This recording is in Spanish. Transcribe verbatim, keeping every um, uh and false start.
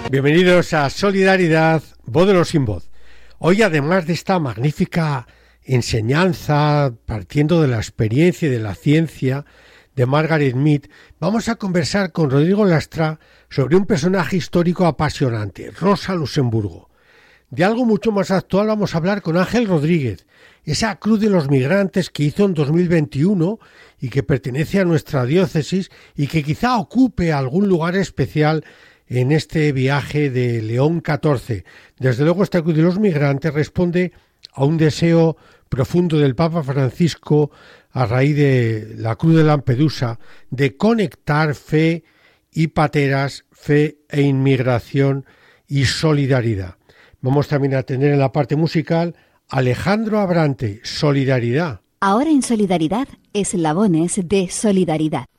Bienvenidos a Solidaridad, voz de los sin voz. Hoy, además de esta magnífica enseñanza, partiendo de la experiencia y de la ciencia de Margaret Mead, vamos a conversar con Rodrigo Lastra sobre un personaje histórico apasionante, Rosa Luxemburgo. De algo mucho más actual vamos a hablar con Ángel Rodríguez, esa Cruz de los Migrantes que hizo en dos mil veintiuno y que pertenece a nuestra diócesis y que quizá ocupe algún lugar especial en este viaje de León catorce. Desde luego, esta Cruz de los Migrantes responde a un deseo profundo del Papa Francisco a raíz de la Cruz de Lampedusa de conectar fe y pateras, fe e inmigración y solidaridad. Vamos también a tener en la parte musical Alejandro Abrante, Solidaridad. Ahora en Solidaridad, eslabones de solidaridad.